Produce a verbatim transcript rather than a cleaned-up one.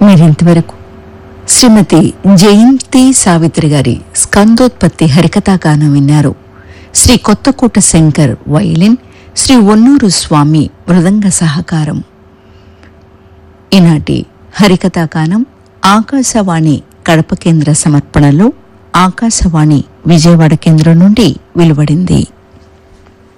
మీరింతవరకు శ్రీమతి జయంతి సావిత్రి గారి స్కందోత్పత్తి హరికథాగానం విన్నారు. శ్రీ కొత్తకోట శంకర్ వైలిన్, శ్రీ ఒన్నూరు స్వామి మృదంగ సహకారం. ఈనాటి హరికథాగానం ఆకాశవాణి కడప కేంద్ర సమర్పణలో ఆకాశవాణి విజయవాడ కేంద్రం నుండి వెలువడింది.